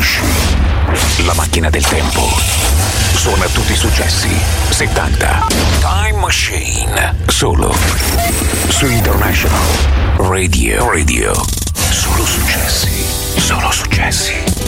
Machine. La macchina del tempo. Suona tutti i successi 70. Time Machine. Solo su International Radio. Solo successi. Solo successi.